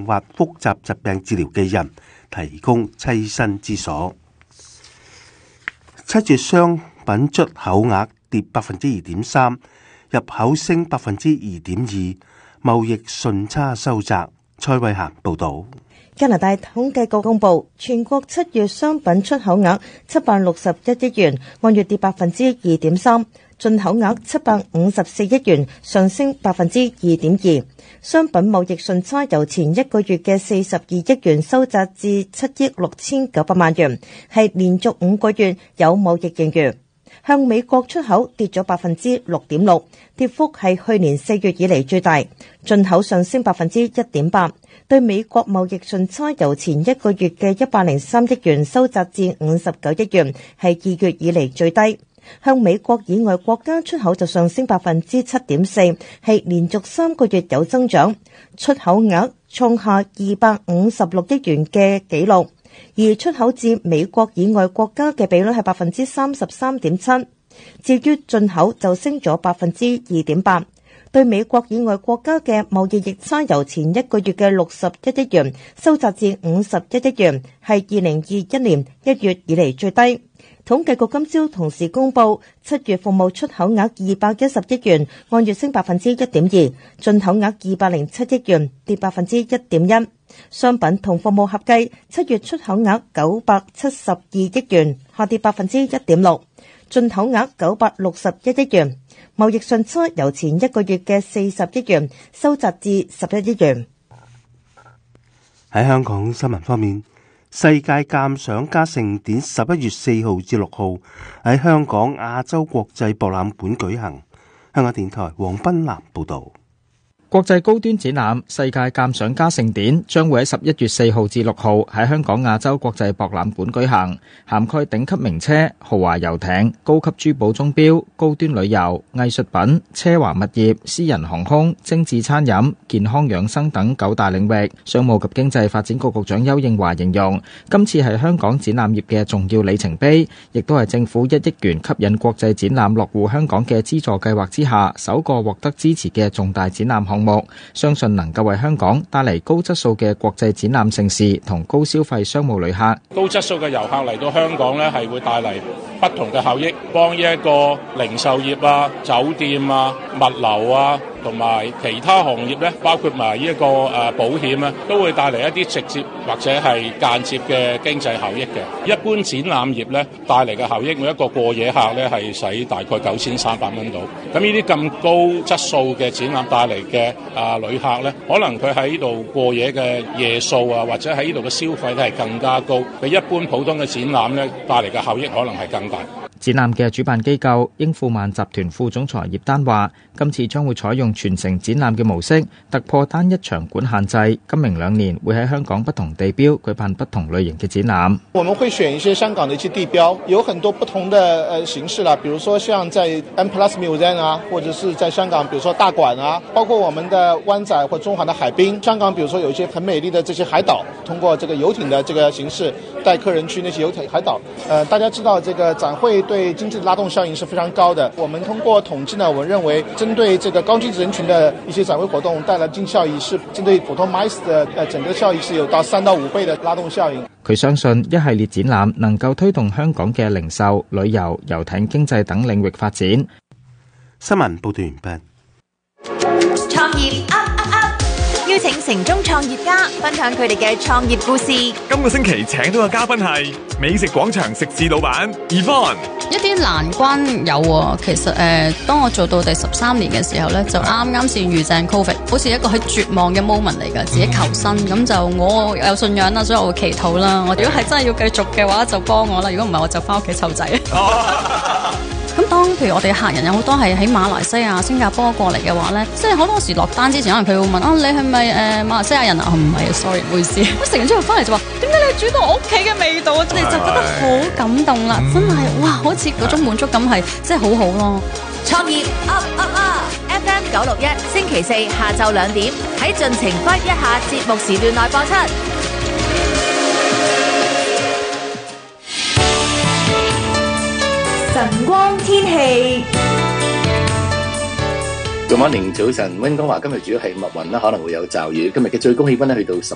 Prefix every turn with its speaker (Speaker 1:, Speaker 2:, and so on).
Speaker 1: 或複雜疾病治療嘅人提供棲身之所。7月商品出口額跌 2.3%， 入口升 2.2%， 貿易順差收窄。蔡慧嫻報導。
Speaker 2: 加拿大統計局公佈，全國7月商品出口額761億元，按月跌 2.3%， 進口額754億元，上升 2.2%。商品貿易順差由前一個月嘅42億元收窄至7億6900萬元，係連續5個月有貿易盈餘。向美國出口跌咗 6.6%， 跌幅係去年4月以嚟最大。進口上升 1.8%， 對美國貿易順差由前一個月嘅103億元收窄至59億元，係2月以嚟最低。向美國以外國家出口就上升 7.4%， 係連續3個月有增長，出口額創下256億元嘅紀錄。而出口至美國以外國家嘅比率係 33.7%， 至於進口就升咗 2.8%。對美國以外國家嘅貿易逆差由前一個月嘅61億元收窄至51億元，係2021年1月以嚟最低。統計局今朝同時公佈7月服務出口額210億元，按月升 1.2%， 進口額207億元，跌 1.1%。商品同服務合計7月出口額972億元，下跌 1.6%， 進口額961億元。貿易順差由前一個月嘅40億元收窄至11億元。
Speaker 1: 喺香港新聞方面，世界鑑賞家盛典11月4號至6號喺香港亞洲國際博覽館舉行。香港電台黃斌南報道。
Speaker 3: 國際高端展覽世界鑑賞家盛典將會喺11月4號至6號喺香港亞洲國際博覽館舉行，涵蓋頂級名車、豪華遊艇、高級珠寶鐘錶、高端旅遊、藝術品、奢華物業、私人航空、精緻餐飲、健康養生等9大領域。商務及經濟發展局局長丘應樺形容，今次係香港展覽業嘅重要里程碑，亦都係政府1億元吸引國際展覽落戶香港嘅資助計劃之下首個獲得支持嘅重大展覽項目，相信能夠為香港帶嚟高質素嘅國際展覽盛事同高消費商務旅客。
Speaker 4: 高質素嘅遊客嚟到香港呢，係會帶嚟不同嘅效益，幫呢一個零售業啊、酒店啊、物流啊同埋其他行業呢，包括埋呢一個保險啊，都會帶嚟一啲直接或者係間接嘅經濟效益嘅。一般展覽業呢，帶嚟嘅效益，每一個過夜客呢係使大概9300蚊到。咁呢啲咁高質素嘅展覽帶嚟嘅旅客呢，可能佢喺呢度過夜嘅夜數啊，或者喺呢度嘅消費咧係更加高，比一般普通嘅展覽呢帶嚟嘅效益可能係更大。
Speaker 3: 展覽嘅主辦機構英富萬集團副總裁葉丹話，今次將會採用全程展覽嘅模式，突破單一場館限制。今明2年會喺香港不同地標舉辦不同類型嘅展覽。
Speaker 5: 我們會選一些香港的一些地標，有很多不同的形式啦，比如說像在 M+ Museum 啊，或者是在香港，比如說大館啊，包括我們的灣仔或中環的海濱。香港比如說有一些很美麗的這些海島，通過這個遊艇的這個形式帶客人去那些遊艇海島。大家知道這個展會對經濟的拉動效應是非常高的。我們通過統計呢，我認為針對這個高經濟人群的一些展會活動帶來經濟效益，是針對普通 MICE 的整個效益是有到3到5倍的拉動效應。
Speaker 3: 佢相信一系列展覽能夠推動香港嘅零售、旅遊、遊艇經濟等領域發展。
Speaker 1: 新聞報道完畢。
Speaker 6: 創業邀請城中創業家分享佢哋嘅創業故事。
Speaker 7: 今個星期請到嘅嘉賓係美食廣場食肆老闆 Yvonne。
Speaker 8: 一啲難關有喎，其實當我做到第13年嘅時候咧，就啱先遇正 Covid， 好似一個喺絕望嘅 moment 嚟㗎，自己求生。咁就我有信仰啦，所以我會祈禱啦。我如果係真係要繼續嘅話，就幫我啦；如果唔係，我就翻屋企湊仔。咁當譬如我哋客人有好多係喺馬來西亞、新加坡過嚟嘅話咧，即係好多時落單之前，可能佢會問你係咪馬來西亞人啊？唔係 ，sorry， 唔好意思。我食完之後翻嚟就話，點解你煮到我屋企嘅味道啊？我哋就覺得好感動啦，真係哇，好似嗰種滿足感係真係好好咯。
Speaker 6: 創業 FM 961，星期4下晝2點喺盡情揮一下節目時段內播出。晨光天氣。
Speaker 9: Good morning，早晨，溫哥華今日主要係密雲啦，可能會有驟雨。今日嘅最高氣溫咧去到